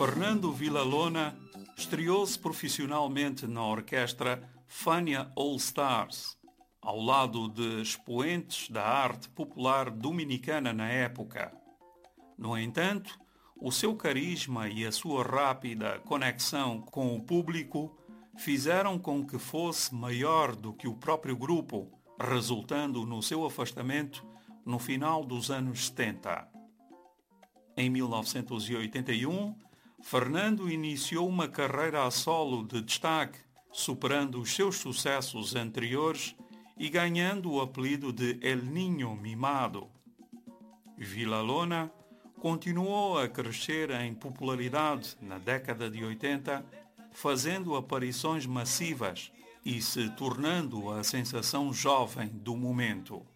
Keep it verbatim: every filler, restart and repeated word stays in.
Fernando Villalona estreou-se profissionalmente na orquestra Fania All Stars, ao lado de expoentes da arte popular dominicana na época. No entanto, o seu carisma e a sua rápida conexão com o público fizeram com que fosse maior do que o próprio grupo, resultando no seu afastamento no final dos anos setenta. Em mil novecentos e oitenta e um, Fernando iniciou uma carreira a solo de destaque, superando os seus sucessos anteriores e ganhando o apelido de El Niño Mimado. Villalona continuou a crescer em popularidade na década de oitenta, fazendo aparições massivas e se tornando a sensação jovem do momento.